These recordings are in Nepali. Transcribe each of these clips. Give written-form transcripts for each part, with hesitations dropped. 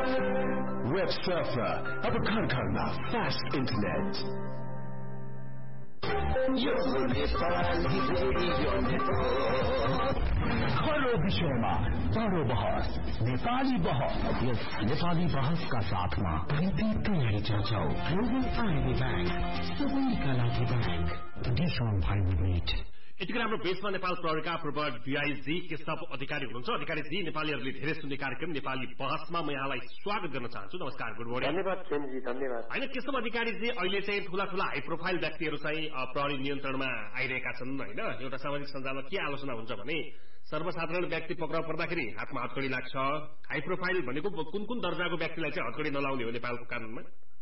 Web surfer, अब घर घरमा फास्ट इन्टरनेट। हर विषयमा बडो बहस, नेपाली बहस। यस नेपाली बहसका साथमा तयारी चर्चा ग्लोबल आइबी ब्याङ्क, सबैका लागि ब्याङ्क, डिसन भाइब्रेट। यतिकै हाम्रो बेसमा नेपाल प्रहरीका पूर्व डीआईजी केशव अधिकारी हुनुहुन्छ। अधिकारीजी, नेपालीहरूले धेरै सुन्ने कार्यक्रम नेपाली बहसमा म यहाँलाई स्वागत गर्न चाहन्छु। नमस्कार, गुड मर्निङ। धन्यवाद खेमजी, धन्यवाद। हैन, केशव अधिकारीजी, अहिले चाहिँ ठूला ठूला हाई प्रोफाइल व्यक्तिहरू चाहिँ प्रहरी नियन्त्रणमा आइरहेका छन् हैन। एउटा सामाजिक सञ्जालमा के आलोचना हुन्छ भने सर्वसाधारण व्यक्ति पक्राउ पर्दाखेरि हातमा हतकडी लाग्छ। हाई प्रोफाइल भनेको कुन कुन दर्जाको व्यक्तिलाई चाहिँ हतकडी नलाउने हो नेपालको कानूनमा?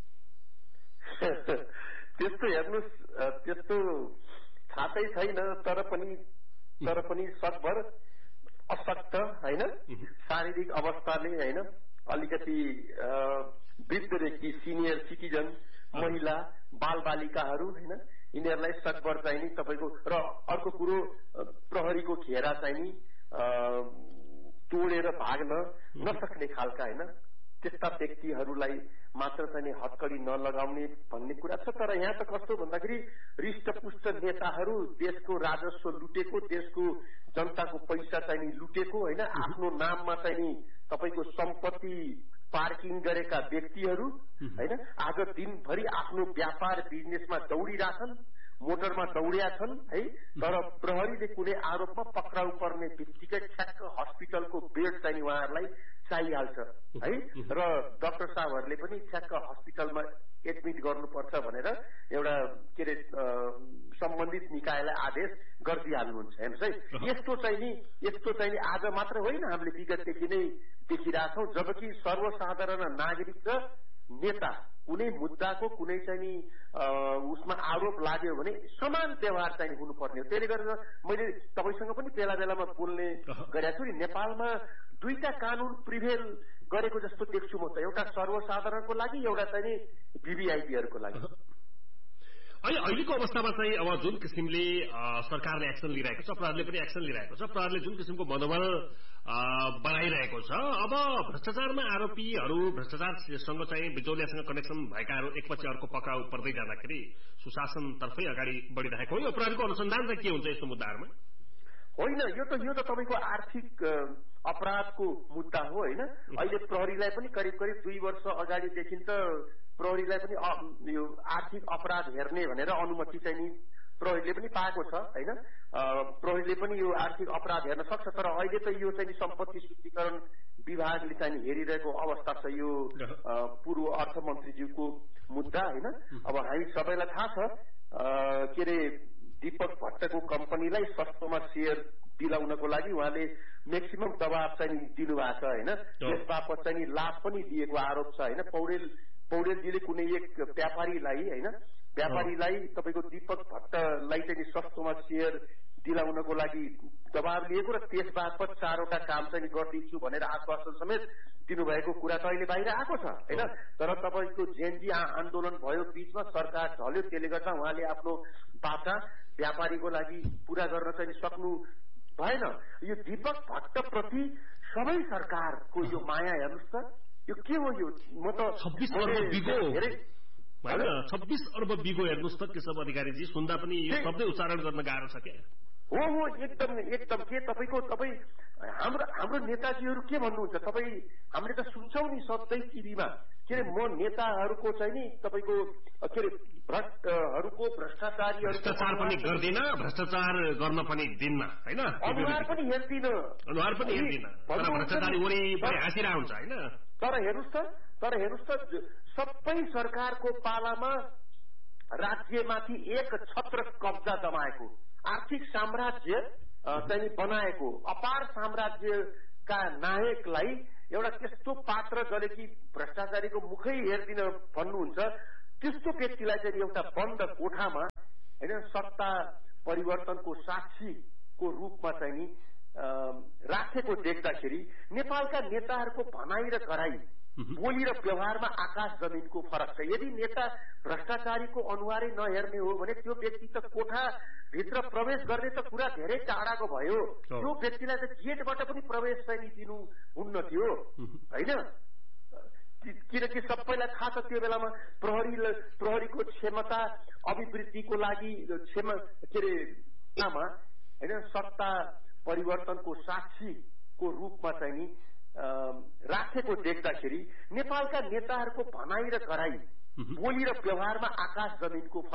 त्यस्तो हेर्नुस्, त्यस्तो थाहै छैन। तर पनि सकभर अशक्त हैन, शारीरिक अवस्थाले हैन, अलिकति वृद्ध व्यक्ति, सिनियर सिटिजन, महिला, बालबालिकाहरू हैन, यिनीहरूलाई सकभर चाहिँ नि तपाईको। र अर्को कुरो, प्रहरीको घेरा चाहिँ नि तोडेर भाग्न नसक्ने खालका हैन, त्यस्ता व्यक्तिहरूलाई मात्र चाहिँ हतकडी नलगाउने भन्ने कुरा छ। तर यहाँ त कस्तो भन्दाखेरि हृष्टपुष्ट नेताहरू देशको राजस्व लुटेको, देशको जनताको पैसा चाहिँ लुटेको हैन, आफ्नो नाममा चाहिँ तपाईको सम्पत्ति पार्किङ गरेका व्यक्तिहरू हैन, आज दिनभरि आफ्नो व्यापार बिजनेसमा दौडिरहेछन्, मोटरमा दौडिया छन् है। तर प्रहरीले कुनै आरोपमा पक्राउ पर्ने बित्तिकै ठ्याक्क हस्पिटलको बेड चाहिँ उहाँहरूलाई चाहिहाल्छ है। र डाक्टर साहबहरूले पनि ठ्याक्क हस्पिटलमा एडमिट गर्नुपर्छ भनेर एउटा के अरे सम्बन्धित निकायलाई आदेश गरिदिइहाल्नुहुन्छ। हेर्नुहोस् है, यस्तो चाहिँ आज मात्र होइन, हामीले विगतदेखि नै देखिरहेछौँ। जबकि सर्वसाधारण नागरिक र नेता कुनै मुद्दाको कुनै चाहिँ उसमा आरोप लाग्यो भने समान व्यवहार चाहिँ हुनुपर्ने हो। त्यसले गर्दा मैले तपाईसँग पनि बेला बेलामा बोल्ने गरेको छु नि, नेपालमा दुईटा कानून प्रिभेल गरेको जस्तो देख्छु म त। एउटा सर्वसाधारणको लागि, एउटा चाहिँ भिभिआइपीहरूको लागि। अहिलेको अवस्थामा चाहिँ अब जुन किसिमले सरकारले एक्सन लिइरहेको छ, प्रहरीले पनि एक्सन लिइरहेको छ, प्रहरीले जुन किसिमको मनोबल बनाइरहेको छ, अब भ्रष्टाचारमा आरोपीहरू, भ्रष्टाचारसँग चाहिँ बिचौलियासँग कनेक्सन भएकाहरू एकपछि अर्को पक्राउ पर्दै जाँदाखेरि सुशासनतर्फै अगाडि बढ़िरहेको हो। यो प्रहरीको अनुसन्धान चाहिँ के हुन्छ यस्तो मुद्दाहरूमा? होइन, यो त तपाईको आर्थिक अपराधको मुद्दा हो हैन। अहिले प्रहरीलाई पनि करिब 2 वर्ष अगाडिदेखि त प्रहरीलाई पनि यो आर्थिक अपराध हेर्ने भनेर अनुमति चाहिँ नि प्रहरीले पनि पाएको छ हैन। प्रहरीले पनि यो आर्थिक अपराध हेर्न सक्छ। तर अहिले त यो चाहिँ सम्पत्ति शुद्धिकरण विभागले चाहिँ हेरिरहेको अवस्था छ। यो पूर्व अर्थमन्त्रीज्यूको मुद्दा हैन। अब हामी सबैलाई थाहा छ के अरे दीपक भट्टको कम्पनीलाई सस्तोमा शेयर दिलाउनको लागि उहाँले म्याक्सिमम दबाब चाहिँ दिनुभएको छ हैन। त्यस बापत चाहिँ लाभ पनि दिएको आरोप छ हैन। पौडेलजीले कुनै एक व्यापारीलाई तपाईको दीपक भट्टलाई चाहिँ सस्तोमा शेयर दिलाउनको लागि दबाब लिएको र त्यस बापत 4वटा काम चाहिँ गरिदिन्छु भनेर आश्वासन समेत दिनुभएको कुरा त अहिले बाहिर आएको छ हैन। तर तपाईको जेएनजी आन्दोलन भयो, बीचमा सरकार ढल्यो, त्यसले गर्दा उहाँले आफ्नो बाचा व्यापारीको लागि पूरा गर्न चाहिँ सक्नु भएन। यो दीपक भट्ट प्रति सबै सरकारको यो माया हेर्नुस् त, यो के हो? यो म त 26 अर्ब बिगो हैन, 26 अर्ब बिगो हेर्नुस् त केशव अधिकारीजी, सुन्दा पनि यो शब्दै उच्चारण गर्न गाह्रो छ के? हो एकदम के तपाई हाम्रो नेताजीहरू के भन्नुहुन्छ? हामीले त सुन्छौं नि सधैँ टिभीमा के अरे म नेताहरूको चाहिँ नि तपाईको के अरे भ्रष्टहरूको भ्रष्टाचार पनि गर्दिन, भ्रष्टाचार गर्न पनि दिन्न हैन, अनुहार पनि हेर्दिन, भ्रष्टाचारी वरिपरि हाँसिरहेको हुन्छ हैन। तर हेर्नुस् त सबै सरकारको पालामा राज्यमाथि एक छत्र कब्जा जमाएको, आर्थिक साम्राज्य चाहिँ बनाएको, अपार साम्राज्यका नायकलाई एउटा त्यस्तो पात्र गरे कि भ्रष्टाचारीको मुखै हेर्दिन भन्नुहुन्छ, त्यस्तो व्यक्तिलाई चाहिँ एउटा बन्द कोठामा हैन सत्ता परिवर्तनको साक्षीको रूपमा चाहिँ नि राखेको देख्दाखेरि नेपालका नेताहरूको भनाइ र गराई, बोली र व्यवहारमा आकाश जमिनको फरक छ। यदि नेता भ्रष्टाचारीको अनुहारै नहेर्ने हो भने त्यो व्यक्ति त कोठा भित्र प्रवेश गर्ने त कुरा धेरै टाढाको भयो। त्यो व्यक्तिलाई त गेटबाट पनि प्रवेश चाहिँ दिनु हुन्न थियो हैन। किनकि सबैलाई थाहा छ त्यो बेलामा प्रहरीको क्षमता अभिवृद्धिको लागि होइन सत्ता परिवर्तनको साक्षीको रूपमा चाहिँ नि राखेको देख्दाखेरि नेपालका नेताहरूको भनाइ र गराई बोली र व्यवहारमा आकाश जमिनको